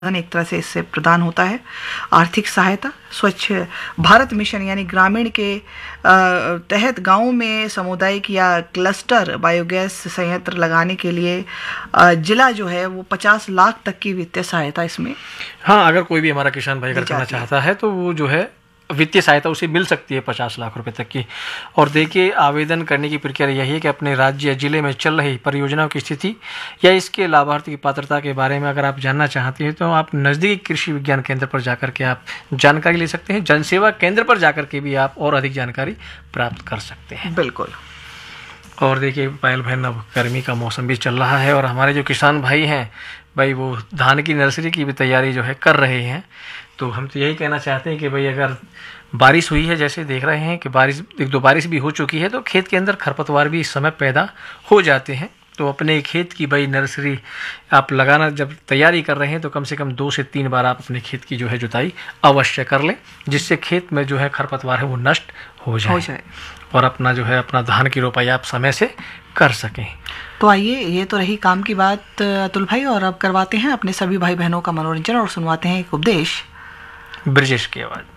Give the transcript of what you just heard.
एक तरह से इससे प्रदान होता है। आर्थिक सहायता, स्वच्छ भारत मिशन यानी ग्रामीण के तहत गांव में सामुदायिक या क्लस्टर बायोगैस संयंत्र लगाने के लिए जिला जो है वो 50 लाख तक की वित्तीय सहायता इसमें, हाँ, अगर कोई भी हमारा किसान भाई अगर करना चाहता है तो वो जो है वित्तीय सहायता उसे मिल सकती है 50 लाख रुपए तक की। और देखिए, आवेदन करने की प्रक्रिया यही है कि अपने राज्य या जिले में चल रही परियोजनाओं की स्थिति या इसके लाभार्थी की पात्रता के बारे में अगर आप जानना चाहते हैं तो आप नज़दीकी कृषि विज्ञान केंद्र पर जाकर के आप जानकारी ले सकते हैं। जनसेवा केंद्र पर जाकर के भी आप और अधिक जानकारी प्राप्त कर सकते हैं। बिल्कुल। और देखिए पायल बहन, अब गर्मी का मौसम भी चल रहा है और हमारे जो किसान भाई हैं भाई वो धान की नर्सरी की भी तैयारी जो है कर रहे हैं। तो हम तो यही कहना चाहते हैं कि भाई अगर बारिश हुई है, जैसे देख रहे हैं कि बारिश एक दो बारिश भी हो चुकी है, तो खेत के अंदर खरपतवार भी इस समय पैदा हो जाते हैं। तो अपने खेत की भाई नर्सरी आप लगाना जब तैयारी कर रहे हैं तो कम से कम 2 से 3 बार आप अपने खेत की जो है जुताई अवश्य कर लें, जिससे खेत में जो है खरपतवार है वो नष्ट हो जाए और अपना जो है अपना धान की रोपाई आप समय से कर सकें। तो आइए, ये तो रही काम की बात अतुल भाई, और अब करवाते हैं अपने सभी भाई बहनों का मनोरंजन और सुनवाते हैं एक उपदेश ब्रजेश की आवाज।